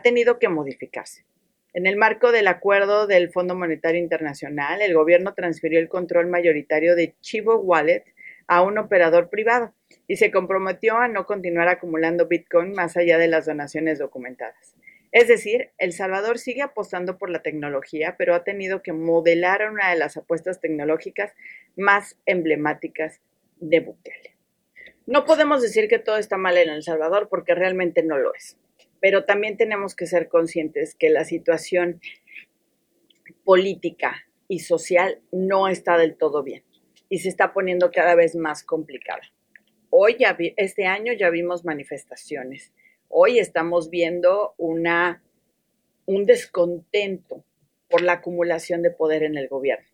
tenido que modificarse. En el marco del acuerdo del Fondo Monetario Internacional, el gobierno transfirió el control mayoritario de Chivo Wallet a un operador privado y se comprometió a no continuar acumulando Bitcoin más allá de las donaciones documentadas. Es decir, El Salvador sigue apostando por la tecnología, pero ha tenido que modelar una de las apuestas tecnológicas más emblemáticas de Bukele. No podemos decir que todo está mal en El Salvador porque realmente no lo es, pero también tenemos que ser conscientes que la situación política y social no está del todo bien y se está poniendo cada vez más complicada. Este año ya vimos manifestaciones. Hoy estamos viendo un descontento por la acumulación de poder en el gobierno.